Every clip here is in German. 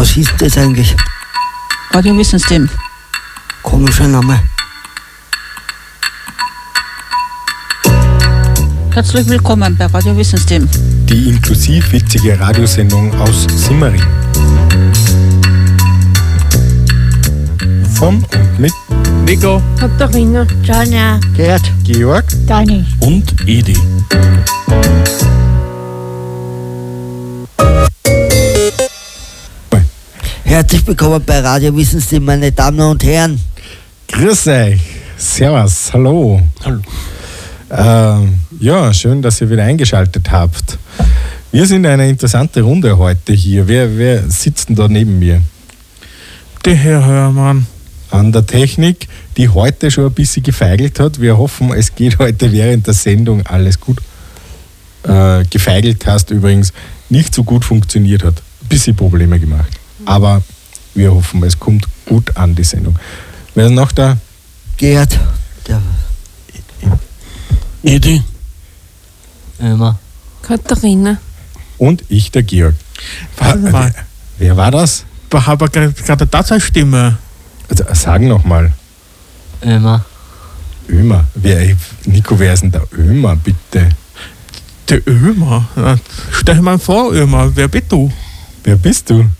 Was ist das eigentlich? Radiowissensystem. Komischer Name. Herzlich willkommen bei Radiowissensystem. Die inklusiv witzige Radiosendung aus Simmering. Von und mit Nico, Katharina, Janja, Gerd. Georg Dani. und Edi. Herzlich willkommen bei Radiowissensystem, meine Damen und Herren. Grüß euch. Servus, hallo. Ja, schön, dass ihr wieder eingeschaltet habt. Wir sind eine interessante Runde heute hier. Wer sitzt denn da neben mir? Der Herr Hörmann. An der Technik, die heute schon ein bisschen gefeigelt hat. Wir hoffen, es geht heute während der Sendung alles gut. Gefeigelt hast übrigens nicht so gut funktioniert hat. Ein bisschen Probleme gemacht. Aber wir hoffen, es kommt gut an, die Sendung. Wer ist noch da? Gerd. Der Edi. Immer. Katharina. Und ich, der Georg. Warte mal. Wer war das? Ich habe gerade das eine Stimme. Also, sagen nochmal. Immer. Ömer. Nico, wer ist denn der Ömer, bitte? Der Ömer. Stell dir mal vor, Ömer. Wer bist du? Wer bist du?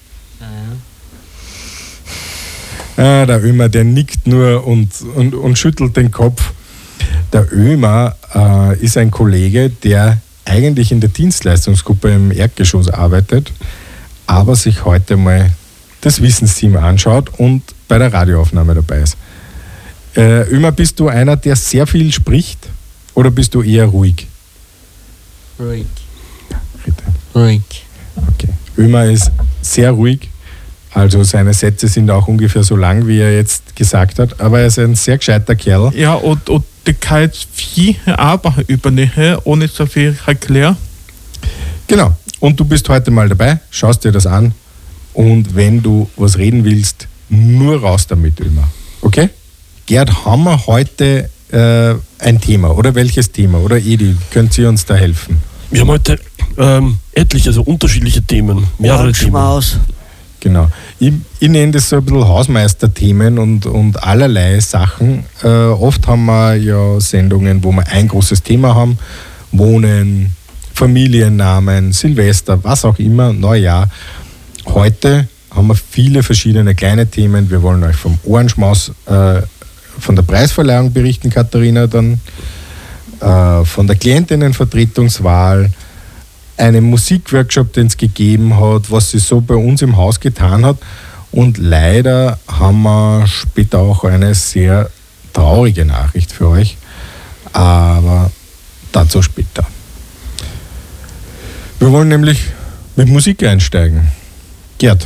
Der Ömer, der nickt nur und schüttelt den Kopf. Der Ömer ist ein Kollege, der eigentlich in der Dienstleistungsgruppe im Erdgeschoss arbeitet, aber sich heute mal das Wissensteam anschaut und bei der Radioaufnahme dabei ist. Ömer, bist du einer, der sehr viel spricht oder bist du eher ruhig? Ruhig. Bitte. Ruhig. Okay. Ömer ist sehr ruhig, also seine Sätze sind auch ungefähr so lang, wie er jetzt gesagt hat, aber er ist ein sehr gescheiter Kerl. Ja, und der kann jetzt viel Arbeit übernehmen, ohne so viel erklären. Genau. Und du bist heute mal dabei, schaust dir das an und wenn du was reden willst, nur raus damit, Ömer. Okay? Gerd, haben wir heute ein Thema oder welches Thema? Oder Edi, könnt ihr uns da helfen? Wir haben heute etliche, also unterschiedliche Themen, mehrere Themen. Ohrenschmaus. Genau. Ich nenne das so ein bisschen Hausmeisterthemen und allerlei Sachen. Oft haben wir ja Sendungen, wo wir ein großes Thema haben. Wohnen, Familiennamen, Silvester, was auch immer, Neujahr. Heute haben wir viele verschiedene kleine Themen. Wir wollen euch vom Ohrenschmaus, von der Preisverleihung berichten, Katharina, dann von der Klientinnenvertretungswahl, einem Musikworkshop, den es gegeben hat, was sie so bei uns im Haus getan hat. Und leider haben wir später auch eine sehr traurige Nachricht für euch. Aber dazu später. Wir wollen nämlich mit Musik einsteigen. Gerd,